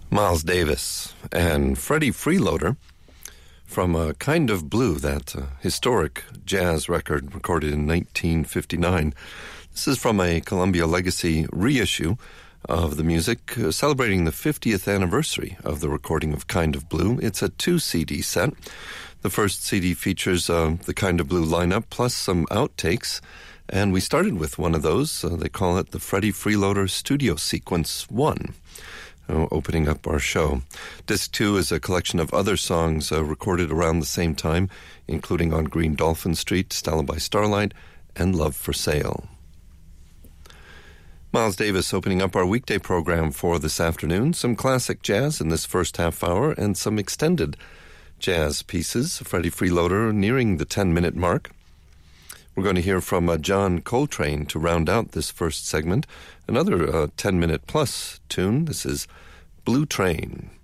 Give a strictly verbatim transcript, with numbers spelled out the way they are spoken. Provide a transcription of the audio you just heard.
Miles Davis and Freddie Freeloader from A Kind of Blue, that uh, historic jazz record recorded in nineteen fifty-nine. This is from a Columbia Legacy reissue of the music, uh, celebrating the fiftieth anniversary of the recording of Kind of Blue. It's a two-C D set. The first C D features uh, the Kind of Blue lineup plus some outtakes, and we started with one of those. Uh, they call it the Freddie Freeloader Studio Sequence one. Opening up our show. Disc two is a collection of other songs uh, recorded around the same time, including On Green Dolphin Street, Stella by Starlight, and Love for Sale. Miles Davis opening up our weekday program for this afternoon. Some classic jazz in this first half hour and some extended jazz pieces. Freddie Freeloader nearing the ten-minute mark. We're going to hear from uh, John Coltrane to round out this first segment. Another uh, ten-minute plus tune. This is Blue Train.